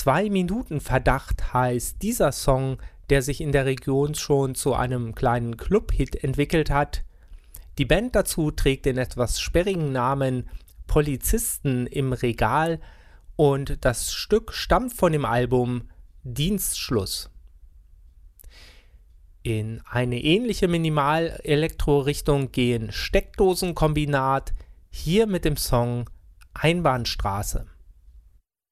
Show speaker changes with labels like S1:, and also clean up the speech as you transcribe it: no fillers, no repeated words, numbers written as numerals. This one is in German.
S1: 2-Minuten-Verdacht heißt dieser Song, der sich in der Region schon zu einem kleinen Club-Hit entwickelt hat. Die Band dazu trägt den etwas sperrigen Namen Polizisten im Regal und das Stück stammt von dem Album Dienstschluss. In eine ähnliche Minimal-Elektro-Richtung gehen Steckdosenkombinat, hier mit dem Song Einbahnstraße.